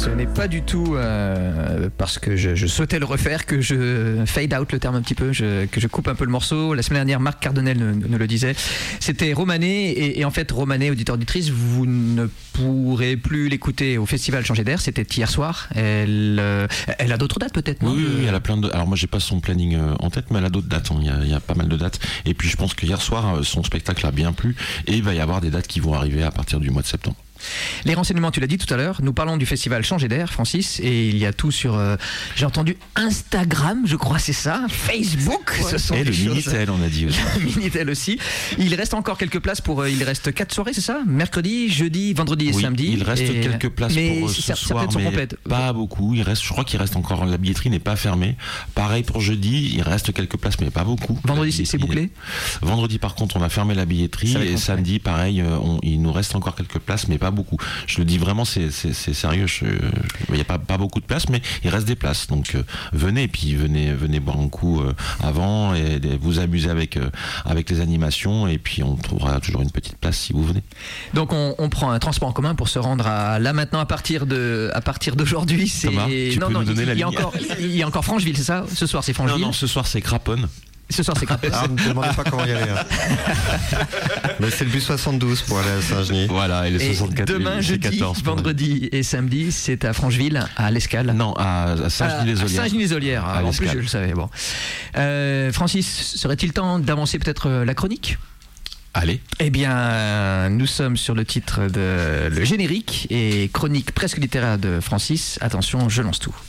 Ce n'est pas du tout parce que je souhaitais le refaire que je fade out le terme un petit peu, que je coupe un peu le morceau. La semaine dernière, Marc Cardonnel nous le disait. C'était Romané et en fait, Romané, auditeur auditrice, vous ne pourrez plus l'écouter au festival Changer d'air. C'était hier soir. Elle a d'autres dates peut-être, non? Oui, elle a plein de. Alors moi, j'ai pas son planning en tête, mais elle a d'autres dates. Il y a pas mal de dates. Et puis je pense que hier soir, son spectacle a bien plu et il va y avoir des dates qui vont arriver à partir du mois de septembre. Les renseignements, tu l'as dit tout à l'heure, nous parlons du festival Changer d'air, Francis, et il y a tout sur, j'ai entendu Instagram, je crois c'est ça, Facebook, ce sont et des le choses... Minitel, on a dit aussi. Minitel aussi. Il reste encore quelques places pour, il reste 4 soirées, c'est ça? Mercredi, jeudi, vendredi et samedi. Il reste quelques places pour ce soir, mais pas beaucoup. Je crois qu'il reste encore, la billetterie n'est pas fermée. Pareil pour jeudi, il reste quelques places, mais pas beaucoup. Vendredi, c'est bouclé? Vendredi, par contre, on a fermé la billetterie, et samedi, pareil, il nous reste encore quelques places, mais pas beaucoup. Je le dis vraiment, c'est sérieux. Il n'y a pas beaucoup de places, mais il reste des places. Donc venez, et puis venez boire un coup avant et vous amuser avec les animations, et puis on trouvera toujours une petite place si vous venez. Donc on prend un transport en commun pour se rendre là maintenant à partir d'aujourd'hui. C'est... Thomas, tu peux nous donner la ligne. Il y a encore Francheville, c'est ça? Ce soir c'est Francheville. Non, ce soir c'est Craponne. Ce soir c'est Craponne. Ne me demandez pas comment y aller. Mais c'est le bus 72 pour aller à Saint-Genis. Voilà, et le 64. Demain, jeudi, 14, vendredi et samedi, c'est à Francheville, à l'Escale. Non, à Saint-Genis-les-Olières. Saint-Genis-les-Olières. En plus, je le savais. Bon. Francis, serait-il temps d'avancer peut-être la chronique? Allez. Eh bien, nous sommes sur le titre de le générique et chronique presque littéraire de Francis. Attention, je lance tout.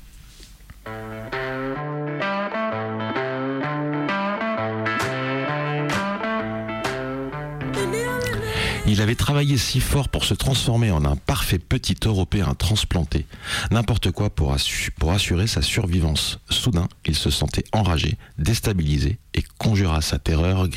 Il avait travaillé si fort pour se transformer en un parfait petit Européen transplanté. N'importe quoi pour assurer sa survivance. Soudain, il se sentait enragé, déstabilisé et conjura sa terreur